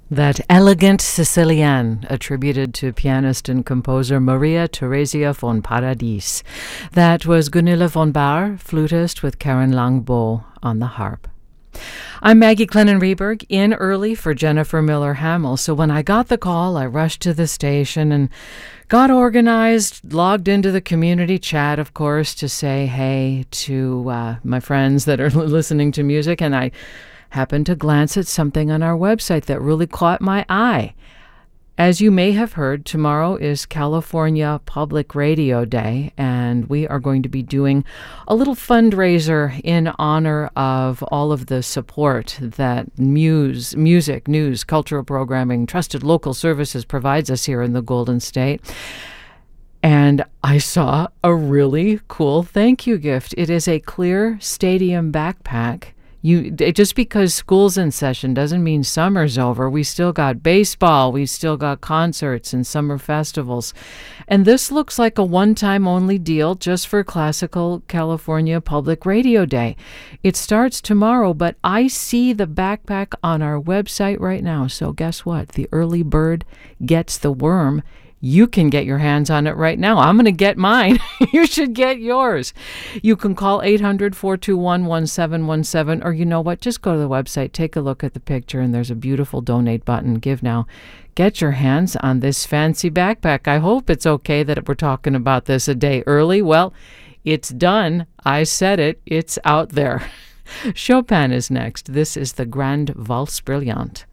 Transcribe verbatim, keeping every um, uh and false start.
That elegant Sicilian, attributed to pianist and composer Maria Theresia von Paradis. That was Gunilla von Baer, flutist, with Karen Langbo on the harp. I'm Maggie Clennon-Reberg, in early for Jennifer Miller-Hamill. So when I got the call, I rushed to the station and got organized, logged into the community chat, of course, to say hey to uh, my friends that are listening to music. And I happened to glance at something on our website that really caught my eye. As you may have heard, tomorrow is California Public Radio Day, and we are going to be doing a little fundraiser in honor of all of the support that Muse, music, news, cultural programming, trusted local services provides us here in the Golden State. And I saw a really cool thank you gift. It is a clear stadium backpack. You, just because school's in session doesn't mean summer's over. We still got baseball, we still got concerts and summer festivals. And this looks like a one-time only deal just for Classical California Public Radio Day. It starts tomorrow, but I see the backpack on our website right now. So guess what? The early bird gets the worm. You can get your hands on it right now. I'm going to get mine. You should get yours. You can call eight hundred, four two one, one seven one seven, or you know what? Just go to the website, take a look at the picture, and there's a beautiful donate button. Give now. Get your hands on this fancy backpack. I hope it's okay that we're talking about this a day early. Well, it's done. I said it. It's out there. Chopin is next. This is the Grande Valse Brillante.